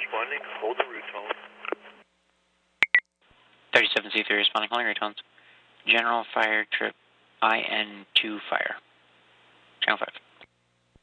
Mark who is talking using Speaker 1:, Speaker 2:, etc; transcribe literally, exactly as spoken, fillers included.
Speaker 1: responding, hold the route tone.
Speaker 2: thirty-seven C three responding, holding route tones. General fire trip I N two fire. Channel five.